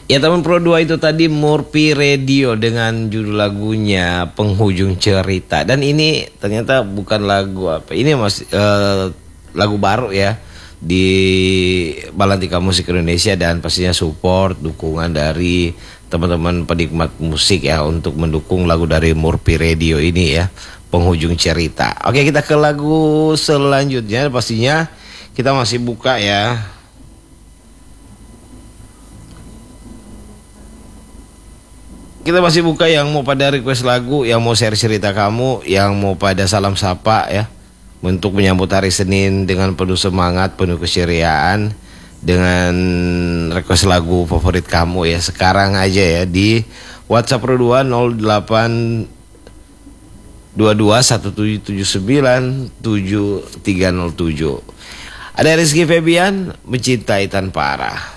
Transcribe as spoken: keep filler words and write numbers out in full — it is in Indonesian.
Ya teman Pro dua itu tadi Murphy Radio dengan judul lagunya Penghujung Cerita. Dan ini ternyata bukan lagu apa. Ini masih uh, lagu baru ya di Balantika Musik Indonesia, dan pastinya support dukungan dari teman-teman penikmat musik ya untuk mendukung lagu dari Murphy Radio ini ya, Penghujung Cerita. Oke, kita ke lagu selanjutnya. Pastinya kita masih buka ya. Kita masih buka yang mau pada request lagu, yang mau share cerita kamu, yang mau pada salam sapa ya, untuk menyambut hari Senin dengan penuh semangat, penuh keceriaan, dengan request lagu favorit kamu ya. Sekarang aja ya di WhatsApp Pro dua nol delapan dua dua satu tujuh tujuh sembilan tujuh tiga nol tujuh. Ada Rizky Febian, Mencintai Tanpa Arah.